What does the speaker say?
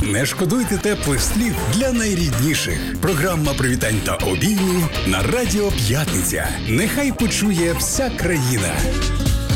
Не шкодуйте теплих слів для найрідніших. Програма привітань та обіймів на Радіо П'ятниця. Нехай почує вся країна.